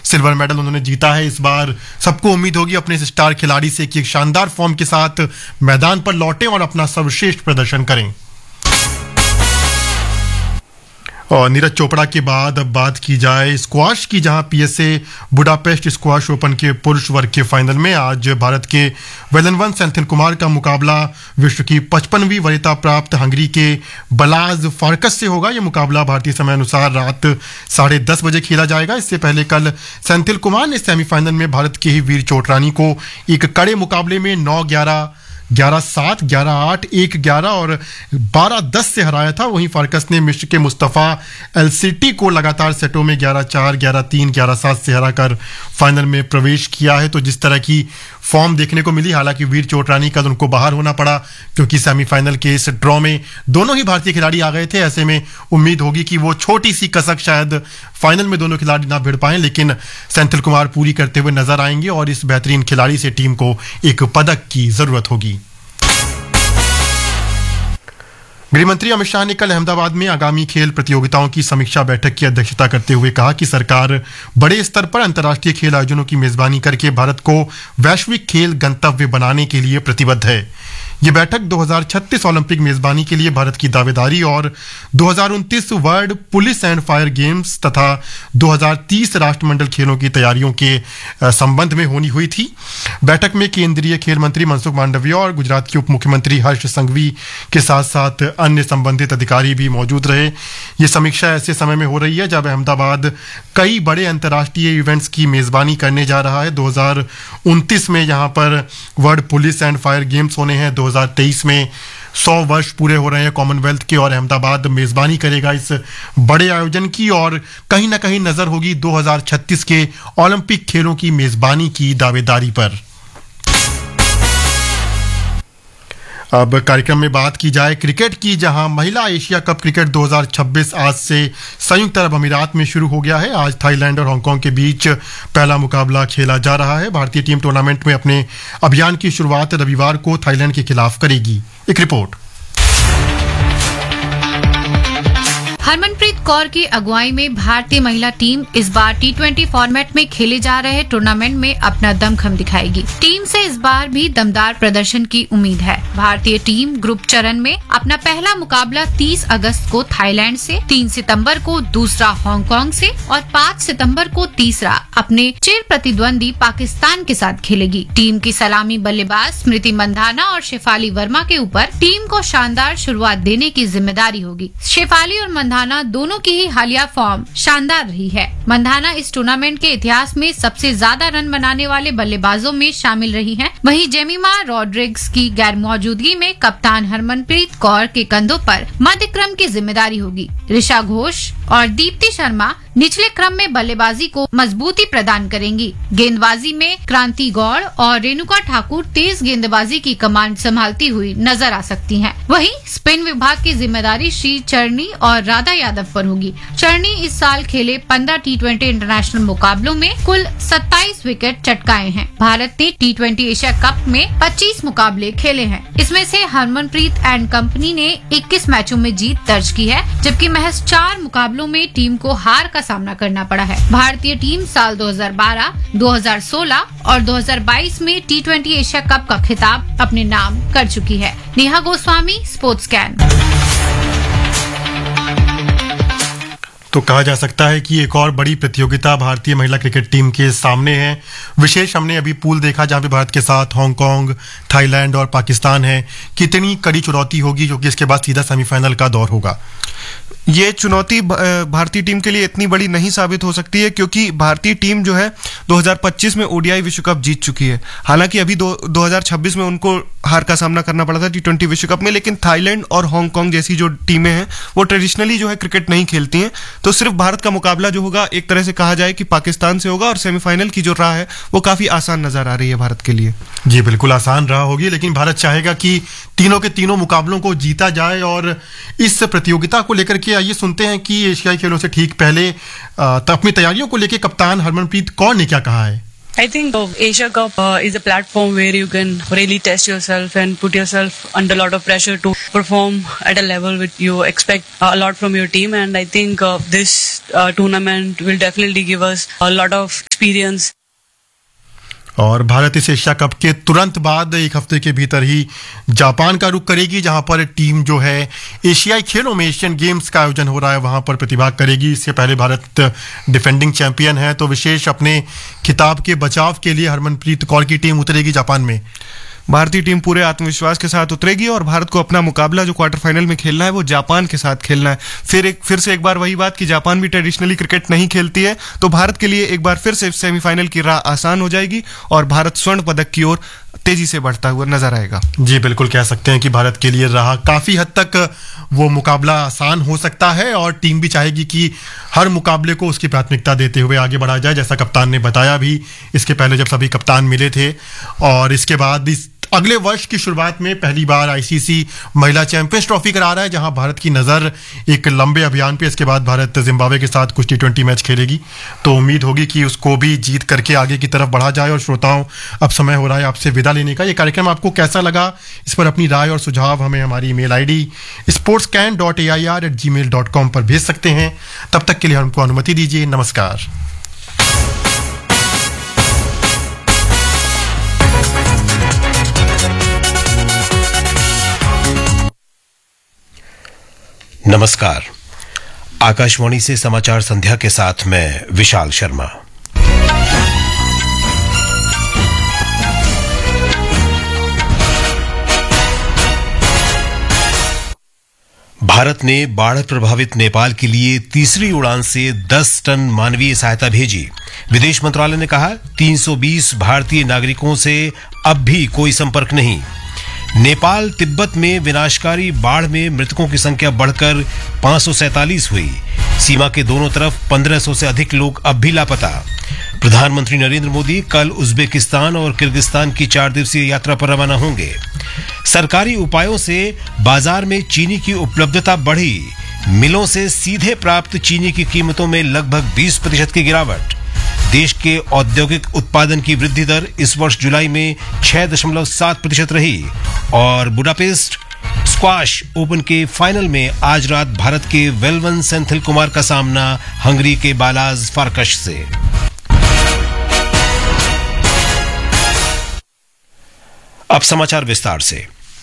Silver medal उन्होंने जीता है। इस बार सबको उम्मीद होगी अपने इस स्टार खिलाड़ी से कि एक शानदार फॉर्म के साथ मैदान पर लौटें और अपना सर्वश्रेष्ठ प्रदर्शन करें। और नीरज चोपड़ा के बाद अब बात की जाए स्क्वाश की, जहां पीएसए बुडापेस्ट स्क्वाश ओपन के पुरुष वर्ग के फाइनल में आज भारत के वेलनवन सेंथिल कुमार का मुकाबला विश्व की 55वीं वरीयता प्राप्त हंगरी के बलाज फारकस से होगा। यह मुकाबला भारतीय समय अनुसार रात 10:30 बजे खेला जाएगा। इससे पहले कल सेंथिल कुमार ने सेमीफाइनल में भारत के ही वीर चोटरानी को एक कड़े मुकाबले में 9-11, 11-7, 11-8, 1-11 और 12-10 से हराया था। वहीं फारकस ने मिस्र के मुस्तफा एलसीटी को लगातार सेटों में 11-4, 11-3, 11-7 से हराकर फाइनल में प्रवेश किया है। तो जिस तरह की फॉर्म देखने को मिली, हालांकि वीर चोटरानी का उनको बाहर होना पड़ा क्योंकि सेमीफाइनल के इस ड्रॉ में दोनों ही भारतीय खिलाड़ी आ गए थे। ऐसे में उम्मीद होगी कि वो छोटी सी कसक शायद फाइनल में दोनों खिलाड़ी ना भिड़ पाएं, लेकिन सेंथिल कुमार पूरी करते हुए नजर आएंगे और इस बेहतरीन खिलाड़ी से टीम को एक पदक की जरूरत होगी। गृहमंत्री अमित शाह ने कल अहमदाबाद में आगामी खेल प्रतियोगिताओं की समीक्षा बैठक की अध्यक्षता करते हुए कहा कि सरकार बड़े स्तर पर अंतर्राष्ट्रीय खेल आयोजनों की मेजबानी करके भारत को वैश्विक खेल गंतव्य बनाने के लिए प्रतिबद्ध है। ये बैठक 2036 ओलंपिक मेजबानी के लिए भारत की दावेदारी और 2029 world police and fire games तथा 2030 राष्ट्रमंडल खेलों की तैयारियों के संबंध में हुई थी। बैठक में केंद्रीय खेल मंत्री मनसुख मांडविया और गुजरात के उप मुख्यमंत्री हर्ष संघवी के साथ साथ अन्य संबंधित अधिकारी भी मौजूद रहे। ये समीक्षा ऐसे समय में हो रही है जब अहमदाबाद कई बड़े अंतर्राष्ट्रीय इवेंट्स की मेजबानी करने जा रहा है। 2029 में यहाँ पर world police and fire games होने हैं। 2023 में 100 वर्ष पूरे हो रहे हैं कॉमनवेल्थ के और अहमदाबाद मेजबानी करेगा इस बड़े आयोजन की और कहीं ना कहीं नजर होगी 2036 के ओलंपिक खेलों की मेजबानी की दावेदारी पर। अब कार्यक्रम में बात की जाए क्रिकेट की, जहां महिला एशिया कप क्रिकेट 2026 आज से संयुक्त अरब अमीरात में शुरू हो गया है। आज थाईलैंड और हांगकांग के बीच पहला मुकाबला खेला जा रहा है। भारतीय टीम टूर्नामेंट में अपने अभियान की शुरुआत रविवार को थाईलैंड के खिलाफ करेगी। एक रिपोर्ट। हरमनप्रीत कौर की अगुवाई में भारतीय महिला टीम इस बार T20 फॉर्मेट में खेले जा रहे टूर्नामेंट में अपना दमखम दिखाएगी। टीम से इस बार भी दमदार प्रदर्शन की उम्मीद है। भारतीय टीम ग्रुप चरण में अपना पहला मुकाबला 30 अगस्त को थाईलैंड से, 3 सितंबर को दूसरा हांगकांग से और 5 सितंबर को तीसरा अपने चिर प्रतिद्वंदी पाकिस्तान के साथ खेलेगी। टीम की सलामी बल्लेबाज स्मृति मंधाना और शेफाली वर्मा के ऊपर टीम को शानदार शुरुआत देने की जिम्मेदारी होगी। शेफाली और मंधाना दोनों की ही हालिया फॉर्म शानदार रही है। मंधाना इस टूर्नामेंट के इतिहास में सबसे ज्यादा रन बनाने वाले बल्लेबाजों में शामिल रही हैं। वहीं जेमिमा रॉड्रिग्स की गैर मौजूदगी में कप्तान हरमनप्रीत कौर के कंधों पर मध्य क्रम की जिम्मेदारी होगी। ऋषा घोष और दीप्ति शर्मा निचले क्रम में बल्लेबाजी को मजबूती प्रदान करेंगी। गेंदबाजी में क्रांति गौड़ और रेणुका ठाकुर तेज गेंदबाजी की कमान संभालती हुई नजर आ सकती हैं। वहीं स्पिन विभाग की जिम्मेदारी श्री चरनी और राधा यादव पर होगी। चरनी इस साल खेले 15 T20 इंटरनेशनल मुकाबलों में कुल 27 विकेट चटकाए हैं। भारत ने T20 एशिया कप में 25 मुकाबले खेले हैं। इसमें से हरमनप्रीत एंड कंपनी ने 21 मैचों में जीत दर्ज की है, जबकि महज 4 मुकाबलों में टीम को हार का सामना करना पड़ा है। भारतीय टीम साल 2012, 2016 और 2022 में T20 एशिया कप का खिताब अपने नाम कर चुकी है। Neha Goswami, sports can. तो कहा जा सकता है कि एक और बड़ी प्रतियोगिता भारतीय महिला क्रिकेट टीम के सामने है। विशेष हमने अभी पूल देखा जहां पे भारत के साथ हांगकांग, थाईलैंड और पाकिस्तान है। कितनी कड़ी चुनौती होगी जो कि इसके बाद सीधा सेमीफाइनल का दौर होगा। ये चुनौती भारतीय टीम के लिए इतनी बड़ी नहीं साबित हो सकती है क्योंकि भारतीय टीम जो है 2025 में ओडीआई विश्व कप जीत चुकी है। हालांकि अभी 2026 में उनको हार का सामना करना पड़ा था T20 विश्व कप में, लेकिन थाईलैंड और हांगकांग जैसी जो टीमें हैं वो ट्रेडिशनली जो है क्रिकेट नहीं खेलती हैं। तो सिर्फ भारत का मुकाबला जो होगा एक तरह से कहा जाए कि पाकिस्तान से होगा और सेमीफाइनल की जो राह है वो काफी आसान नजर आ रही है भारत के लिए। जी बिल्कुल आसान राह होगी, लेकिन भारत चाहेगा कि तीनों के तीनों मुकाबलों को जीता जाए। और इस प्रतियोगिता को लेकर के आइए सुनते हैं कि एशियाई खेलों से ठीक पहले अपनी तैयारियों को लेकर कप्तान हरमनप्रीत कौर ने क्या कहा है। I think Asia Cup is a platform where you can really test yourself and put yourself under a lot of pressure to perform at a level which you expect a lot from your team. And I think this tournament will definitely give us a lot of experience. और भारत इस Asia cup के तुरंत बाद एक हफ्ते के भीतर ही Japan का रुख करेगी, जहां पर टीम जो है एशियाई खेलों में एशियन गेम्स का आयोजन हो रहा है वहां पर प्रतिभाग करेगी। इससे पहले भारत डिफेंडिंग चैंपियन है, तो विशेष अपने खिताब के बचाव के लिए हरमनप्रीत कौर की टीम उतरेगी जापान में। भारतीय टीम पूरे आत्मविश्वास के साथ उतरेगी और भारत को अपना मुकाबला जो क्वार्टर फाइनल में खेलना है वो जापान के साथ खेलना है। फिर से एक बार वही बात कि जापान भी ट्रेडिशनली क्रिकेट नहीं खेलती है, तो भारत के लिए एक बार फिर से सेमीफाइनल की राह आसान हो जाएगी और भारत स्वर्ण पदक की ओर तेजी से बढ़ता हुआ नजर आएगा। जी बिल्कुल, कह सकते हैं कि भारत के लिए राह काफी हद तक वो मुकाबला आसान हो सकता है और टीम भी चाहेगी कि हर मुकाबले को उसकी प्राथमिकता देते हुए आगे बढ़ा जाए, जैसा कप्तान ने बताया भी इसके पहले जब सभी कप्तान मिले थे। और इसके बाद इस अगले वर्ष की शुरुआत में पहली बार आईसीसी महिला चैंपियंस ट्रॉफी करा रहा है, जहां भारत की नजर एक लंबे अभियान पे। इसके बाद भारत जिम्बाब्वे के साथ कुछ T20 मैच खेलेगी, तो उम्मीद होगी कि उसको भी जीत करके आगे की तरफ बढ़ा जाए। और श्रोताओं, अब समय हो रहा है आपसे विदा लेने का। ये कार्यक्रम आपको कैसा लगा, इस पर अपनी राय और सुझाव हमें हमारी ईमेल ID sportscan.air@gmail.com पर भेज सकते हैं। तब तक के लिए हमको अनुमति दीजिए। नमस्कार। नमस्कार। आकाशवाणी से समाचार संध्या के साथ मैं विशाल शर्मा। भारत ने बाढ़ प्रभावित नेपाल के लिए तीसरी उड़ान से 10 टन मानवीय सहायता भेजी। विदेश मंत्रालय ने कहा 320 भारतीय नागरिकों से अब भी कोई संपर्क नहीं। नेपाल तिब्बत में विनाशकारी बाढ़ में मृतकों की संख्या बढ़कर 547 हुई। सीमा के दोनों तरफ 1500 से अधिक लोग अब भी लापता। प्रधानमंत्री नरेंद्र मोदी कल उज्बेकिस्तान और किर्गिस्तान की 4 दिवसीय यात्रा पर रवाना होंगे। सरकारी उपायों से बाजार में चीनी की उपलब्धता बढ़ी। मिलों से सीधे प्राप्त चीनी की कीमतों में लगभग 20% की गिरावट। देश के औद्योगिक उत्पादन की वृद्धि दर इस वर्ष जुलाई में 6.7% रही। और बुडापेस्ट स्क्वाश ओपन के फाइनल में आज रात भारत के वेलवन सेंथिल कुमार का सामना हंगरी के बालाज फारकश से। अब समाचार विस्तार से।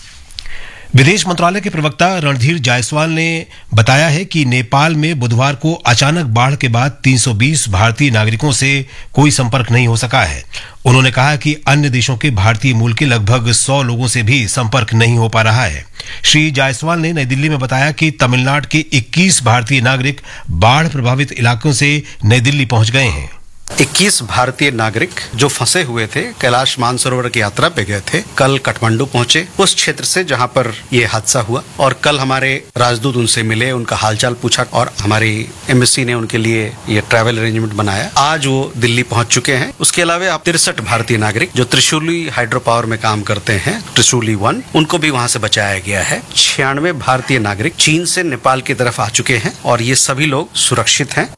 विदेश मंत्रालय के प्रवक्ता रणधीर जायसवाल ने बताया है कि नेपाल में बुधवार को अचानक बाढ़ के बाद 320 भारतीय नागरिकों से कोई संपर्क नहीं हो सका है। उन्होंने कहा कि अन्य देशों के भारतीय मूल के लगभग 100 लोगों से भी संपर्क नहीं हो पा रहा है। श्री जायसवाल ने नई दिल्ली में बताया कि तमिलनाडु के 21 भारतीय नागरिक बाढ़ प्रभावित इलाकों से नई दिल्ली पहुंच गए हैं। 21 भारतीय नागरिक जो फंसे हुए थे, कैलाश मानसरोवर की यात्रा पे गए थे, कल काठमांडू पहुंचे, उस क्षेत्र से जहां पर ये हादसा हुआ। और कल हमारे राजदूत उनसे मिले, उनका हालचाल पूछा और हमारी एम्बेसी ने उनके लिए ये ट्रैवल अरेंजमेंट बनाया। आज वो दिल्ली पहुंच चुके हैं। उसके अलावा 63 भारतीय नागरिक जो त्रिशूली हाइड्रो पावर में काम करते हैं, त्रिशूली 1, उनको भी वहां से बचाया गया है। 96 भारतीय नागरिक चीन से नेपाल की तरफ आ चुके हैं और ये सभी लोग सुरक्षित हैं।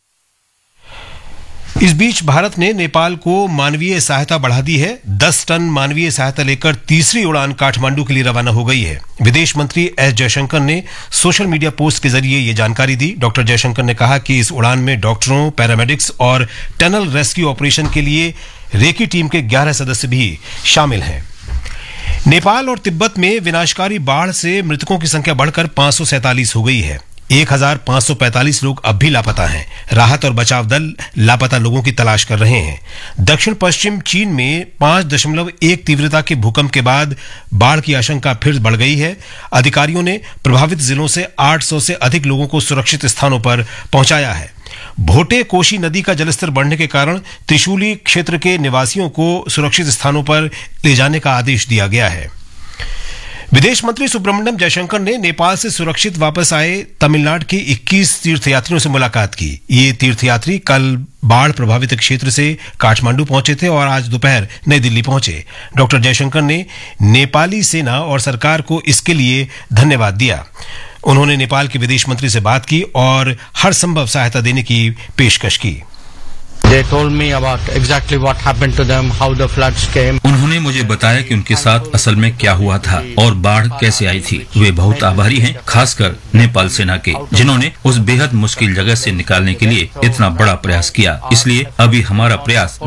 इस बीच भारत ने नेपाल को मानवीय सहायता बढ़ा दी है। 10 टन मानवीय सहायता लेकर तीसरी उड़ान काठमांडू के लिए रवाना हो गई है। विदेश मंत्री एस जयशंकर ने सोशल मीडिया पोस्ट के जरिए ये जानकारी दी। डॉक्टर जयशंकर ने कहा कि इस उड़ान में डॉक्टरों, पैरामेडिक्स और टनल रेस्क्यू ऑपरेशन के लिए रेकी टीम के 11 सदस्य भी शामिल हैं। नेपाल और तिब्बत में विनाशकारी बाढ़ से मृतकों की संख्या बढ़कर 547 हो गई है। 1545 लोग अब भी लापता हैं। राहत और बचाव दल लापता लोगों की तलाश कर रहे हैं। दक्षिण पश्चिम चीन में 5.1 तीव्रता के भूकंप के बाद बाढ़ की आशंका फिर बढ़ गई है। अधिकारियों ने प्रभावित जिलों से 800 से अधिक लोगों को सुरक्षित स्थानों पर पहुंचाया है। भोटे कोशी नदी का जलस्तर बढ़ने के कारण त्रिशूली क्षेत्र के निवासियों को सुरक्षित स्थानों पर ले जाने का आदेश दिया गया है। विदेश मंत्री सुब्रमण्यम जयशंकर ने नेपाल से सुरक्षित वापस आए तमिलनाडु के 21 तीर्थयात्रियों से मुलाकात की। ये तीर्थयात्री कल बाढ़ प्रभावित क्षेत्र से काठमांडू पहुंचे थे और आज दोपहर नई दिल्ली पहुंचे। डॉक्टर जयशंकर ने नेपाली सेना और सरकार को इसके लिए धन्यवाद दिया। उन्होंने नेपाल के विदेश मंत्री से बात की और हर संभव सहायता देने की पेशकश की। They told me about exactly what happened to them, how the floods came. उन्होंने मुझे बताया कि उनके साथ असल में क्या हुआ था और बाढ़ कैसे आई थी। वे बहुत आभारी हैं, खासकर नेपाल सेना के, जिन्होंने उस बेहद मुश्किल जगह से निकालने के लिए इतना बड़ा प्रयास किया। इसलिए अभी हमारा प्रयास